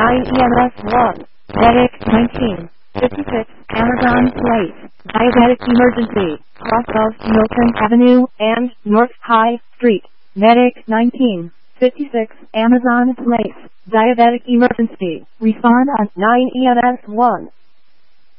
9 EMS 1. Medic 19. 56 Amazon Place. Diabetic emergency. Cross of Milton Avenue and North High Street. Medic 19. 56 Amazon Place. Diabetic emergency. Respond on 9 EMS 1.